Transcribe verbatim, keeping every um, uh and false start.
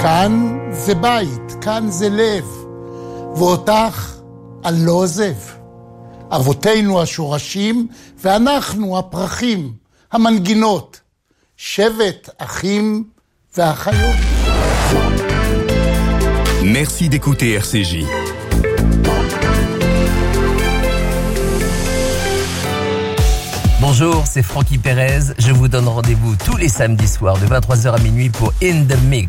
כאן זה בית, כאן זה לב, ואותך אני לא עוזב. אבותינו השורשים, ואנחנו הפרחים, המנגינות, שבט אחים ואחיות. Merci d'écouter R C J. Bonjour, c'est Francky Perez. Je vous donne rendez-vous tous les samedis soirs de vingt-trois heures à minuit pour In The Mix